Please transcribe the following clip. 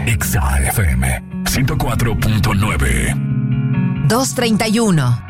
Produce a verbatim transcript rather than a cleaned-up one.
Exa F M ciento cuatro punto nueve. dos treinta y uno.